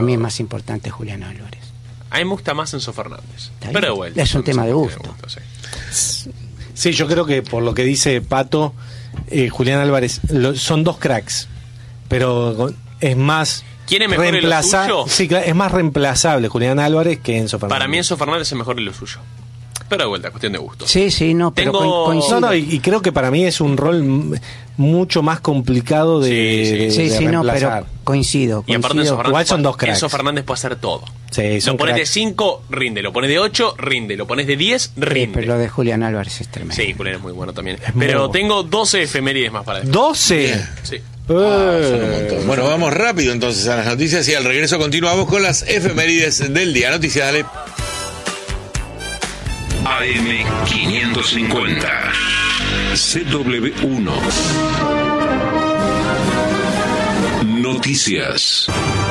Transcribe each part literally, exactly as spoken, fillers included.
mí es más importante Julián Álvarez. A mí me gusta más Enzo Fernández. Pero de vuelta, es un tema de gusto. gusto sí. sí, yo creo que por lo que dice Pato, eh, Julián Álvarez lo, son dos cracks, pero es más ¿Quién es mejor en lo suyo? Sí, es más reemplazable Julián Álvarez que Enzo Fernández. Para mí Enzo Fernández es mejor en lo suyo. Pero de vuelta, cuestión de gusto. Sí, sí, no, pero Tengo... coincido. No, no, y, y creo que para mí es un rol m- mucho más complicado de, Sí, sí, de, Sí, de sí, no, reemplazar. pero coincido. Y aparte coincido. Enzo Fernández, Igual son dos cracks. Enzo Fernández puede hacer todo. Sí, son lo pones cracks. de cinco, rinde. Lo pones de ocho, rinde. Lo pones de diez, Sí, rinde. pero lo de Julián Álvarez es tremendo. Sí, Julián es muy bueno también. Es muy Pero bueno. tengo doce efemérides más para decir. ¿doce? Sí. Eh. Son un montón. Bueno, vamos rápido entonces a las noticias y al regreso continuamos con las efemérides del día. Noticias, dale. A M quinientos cincuenta C W uno Noticias.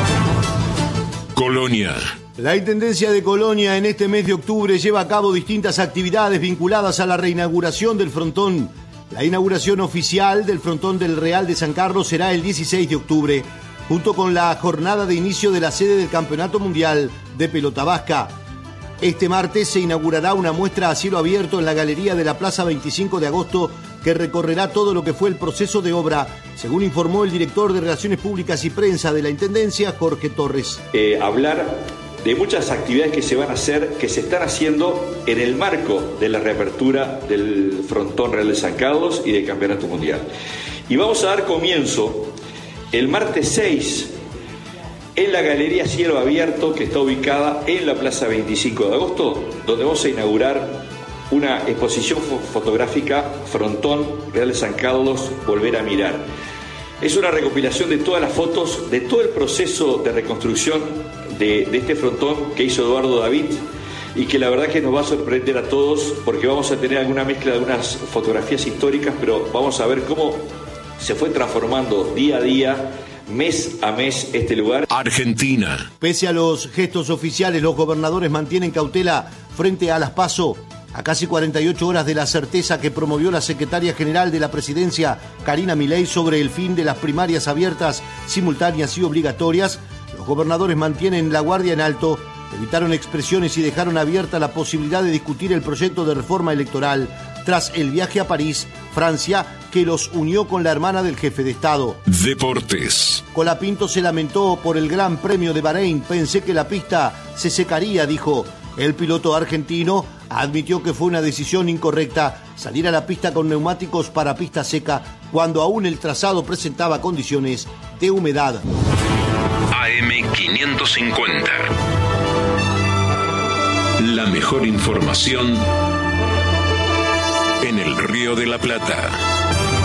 Colonia. La Intendencia de Colonia en este mes de octubre lleva a cabo distintas actividades vinculadas a la reinauguración del frontón. La inauguración oficial del frontón del Real de San Carlos será el dieciséis de octubre, junto con la jornada de inicio de la sede del Campeonato Mundial de Pelota Vasca. Este martes se inaugurará una muestra a cielo abierto en la galería de la Plaza veinticinco de agosto que recorrerá todo lo que fue el proceso de obra, según informó el director de Relaciones Públicas y Prensa de la Intendencia, Jorge Torres. Eh, hablar de muchas actividades que se van a hacer, que se están haciendo en el marco de la reapertura del Frontón Real de San Carlos y del Campeonato Mundial. Y vamos a dar comienzo el martes seis en la Galería Cielo Abierto, que está ubicada en la Plaza veinticinco de agosto, donde vamos a inaugurar una exposición fo- fotográfica Frontón Real de San Carlos, Volver a Mirar. Es una recopilación de todas las fotos de todo el proceso de reconstrucción de, de este frontón que hizo Eduardo David y que la verdad que nos va a sorprender a todos porque vamos a tener alguna mezcla de algunas fotografías históricas, pero vamos a ver cómo se fue transformando día a día, mes a mes, este lugar. Argentina. Pese a los gestos oficiales, los gobernadores mantienen cautela frente a las PASO. A casi cuarenta y ocho horas de la certeza que promovió la secretaria general de la presidencia, Karina Milei, sobre el fin de las primarias abiertas, simultáneas y obligatorias, los gobernadores mantienen la guardia en alto, evitaron expresiones y dejaron abierta la posibilidad de discutir el proyecto de reforma electoral tras el viaje a París, Francia, que los unió con la hermana del jefe de Estado. Deportes. Colapinto se lamentó por el Gran Premio de Bahrein. Pensé que la pista se secaría, dijo. El piloto argentino admitió que fue una decisión incorrecta salir a la pista con neumáticos para pista seca cuando aún el trazado presentaba condiciones de humedad. A M quinientos cincuenta. La mejor información en el Río de la Plata.